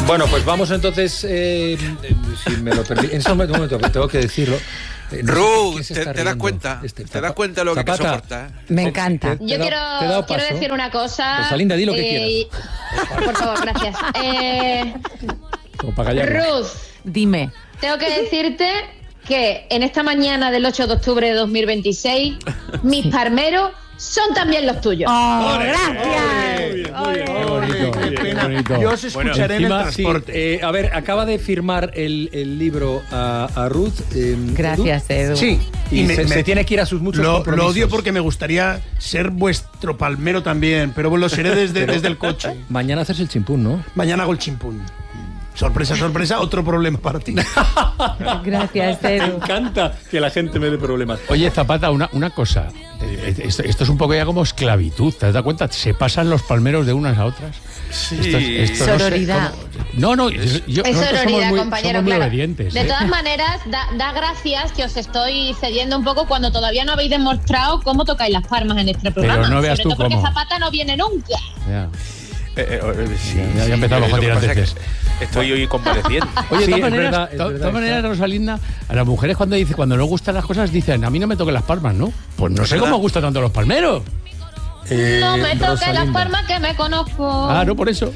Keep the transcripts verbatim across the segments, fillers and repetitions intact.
Bueno, pues vamos entonces, eh, si me lo permite, en este momento, un momento, tengo que decirlo. Eh, no Ru, sé te, te das cuenta, este, te das cuenta de lo Zapata, que soporta. Me encanta. Yo quiero, quiero decir una cosa. Rosalinda, di lo que eh, quieras. Por favor, gracias. Eh, Ruth, dime. Tengo que decirte que en esta mañana del ocho de octubre de dos mil veintiséis, mis parmeros son también los tuyos. ¡Oh, gracias! Muy bien, muy bonito, qué bonito. Yo os escucharé bueno, encima, en el transporte. Sí, eh, a ver, acaba de firmar el, el libro a, a Ruth. Eh, Gracias, Edu. Sí. Y, y me, se, me, se tiene que ir a sus muchos lo, compromisos. Lo odio porque me gustaría ser vuestro palmero también, pero lo seré desde, desde el coche. Mañana haces el chimpún, ¿no? Mañana hago el chimpún. Sorpresa, sorpresa, otro problema para ti. Gracias, Edu. Me encanta que la gente me dé problemas. Oye, Zapata, una, una cosa. Esto, esto es un poco ya como esclavitud, ¿te has dado cuenta? ¿Se pasan los palmeros de unas a otras? Sí. Esto, esto Sororidad. No, no, yo, yo, es sororidad, somos muy, compañero, somos muy claro. obedientes. De ¿eh? todas maneras, da, da gracias que os estoy cediendo un poco cuando todavía no habéis demostrado cómo tocáis las palmas en este programa. Pero no veas Sobre tú todo porque cómo. Zapata no viene nunca. Ya. Eh, eh, sí, ya, ya empezamos sí, a tirar veces. Estoy hoy convaleciente. Oye, de sí, todas maneras, verdad, to, todas verdad, maneras Rosalinda, a las mujeres cuando dice, cuando no gustan las cosas, dicen, a mí no me toquen las palmas, ¿no? Pues no sé cómo gustan tanto los palmeros. Eh, no me toques Rosalinda. las palmas que me conozco. Ah, no, por eso.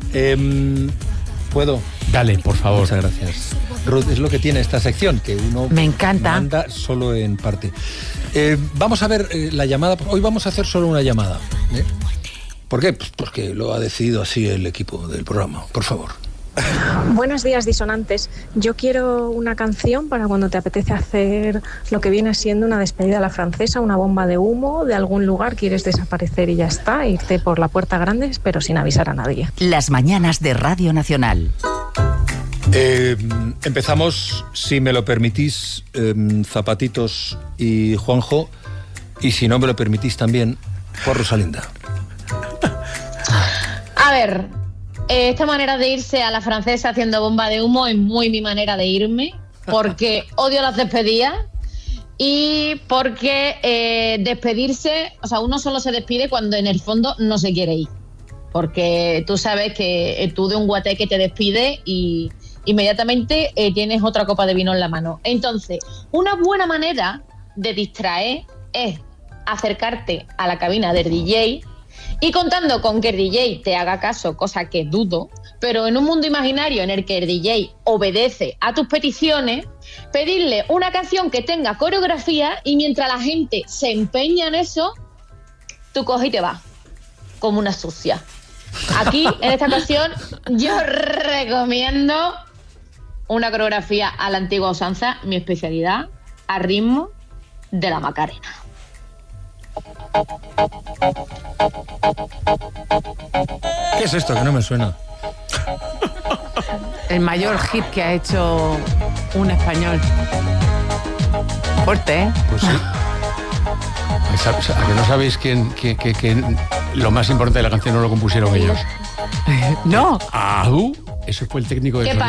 Eh, ¿Puedo? Dale, por favor. Muchas gracias. Ruth, es lo que tiene esta sección, que uno me encanta. manda solo en parte. Eh, vamos a ver eh, la llamada. Hoy vamos a hacer solo una llamada. ¿eh? ¿Por qué? Pues porque lo ha decidido así el equipo del programa. Por favor. Buenos días, disonantes. Yo quiero una canción para cuando te apetece hacer lo que viene siendo una despedida a la francesa, una bomba de humo de algún lugar, quieres desaparecer y ya está, irte por la puerta grande, pero sin avisar a nadie. Las mañanas de Radio Nacional. Eh, empezamos, si me lo permitís, eh, Zapatitos y Juanjo, y si no me lo permitís también, por Rosalinda. A ver, eh, esta manera de irse a la francesa haciendo bomba de humo es muy mi manera de irme, porque odio las despedidas y porque eh, despedirse, o sea, uno solo se despide cuando en el fondo no se quiere ir, porque tú sabes que tú de un guateque te despides y inmediatamente eh, tienes otra copa de vino en la mano. Entonces, una buena manera de distraer es acercarte a la cabina del D J y contando con que el D J te haga caso, cosa que dudo, pero en un mundo imaginario en el que el D J obedece a tus peticiones, pedirle una canción que tenga coreografía y mientras la gente se empeña en eso, tú coges y te vas, como una sucia. Aquí, en esta ocasión, yo recomiendo una coreografía a la antigua usanza, mi especialidad, a ritmo de la Macarena. ¿Qué es esto? Que no me suena. El mayor hit que ha hecho un español. Fuerte, ¿eh? Pues sí. ¿A que no sabéis quién, que, que, que lo más importante de la canción no lo compusieron ellos? No. Ah, uh, eso fue el técnico de sonido.